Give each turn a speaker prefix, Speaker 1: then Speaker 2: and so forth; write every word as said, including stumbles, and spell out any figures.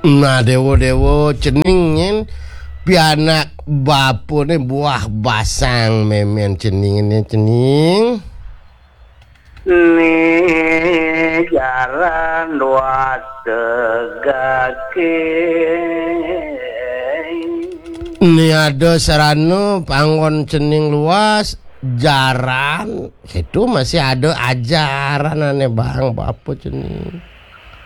Speaker 1: Nah dewo-dewo ceningin pianak bapu nih buah basang memen ceningin cening.
Speaker 2: Ni jaran dua tegake.
Speaker 1: Ini ada sarano panggon cening luas jaran itu masih ada ajaran aneh bang bapu cening.